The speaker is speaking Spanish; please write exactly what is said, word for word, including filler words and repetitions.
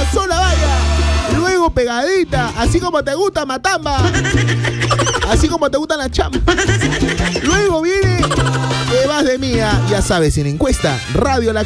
sola vaya. Luego pegadita, así como te gusta Matamba. Así como te gustan las champas. Luego viene Te vas de mía. Ya sabes, en encuesta, Radio La